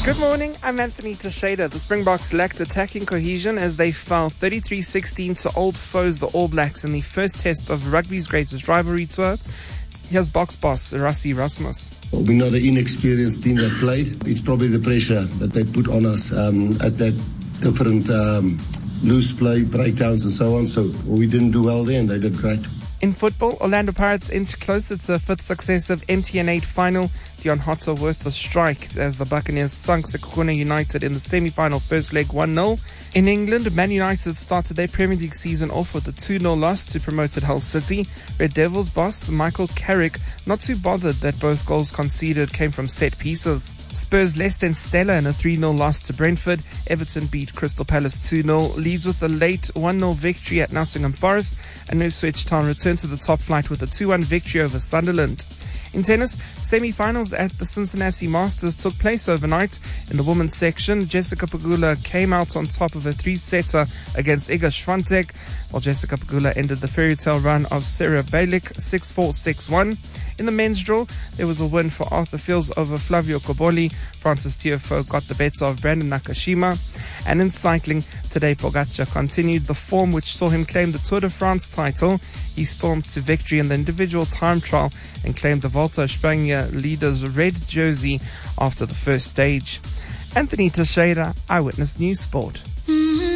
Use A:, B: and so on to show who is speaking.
A: Good morning, I'm Anthony Teixeira. The Springboks lacked attacking cohesion as they fell 33-16 to old foes, the All Blacks, in the first test of rugby's greatest rivalry tour. Here's Boks boss Rassie Erasmus.
B: Well, we're not an inexperienced team that played. It's probably the pressure that they put on us at that different loose play, breakdowns and so on. So we didn't do well there and they did great.
A: In football, Orlando Pirates inch closer to a fifth successive MTN 8 final. Dion Hotter worth the strike as the Buccaneers sunk Sekhukhune United in the semi-final first leg 1-0. In England, Man United started their Premier League season off with a 2-0 loss to promoted Hull City. Red Devils boss Michael Carrick not too bothered that both goals conceded came from set pieces. Spurs less than stellar in a 3-0 loss to Brentford. Everton beat Crystal Palace 2-0. Leeds with a late 1-0 victory at Nottingham Forest. And Ipswich Town returned to the top flight with a 2-1 victory over Sunderland. In tennis, semi-finals at the Cincinnati Masters took place overnight. In the women's section, Jessica Pegula came out on top of a 3-setter against Iga Swiatek, while Jessica Pegula ended the fairy tale run of Sarah Balic 6-4, 6-1. In the men's draw, there was a win for Arthur Fields over Flavio Cobolli. Francis Tiafoe got the better of Brandon Nakashima. And in cycling, today Pogacar continued the form which saw him claim the Tour de France title. He stormed to victory in the individual time trial and claimed the Volta a España leader's red jersey after the first stage. Anthony Teixeira, Eyewitness News Sport.